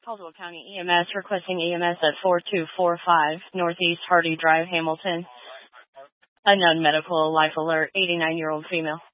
Caldwell County EMS requesting EMS at 4245 Northeast Hardy Drive, Hamilton. Unknown medical life alert, 89-year-old female.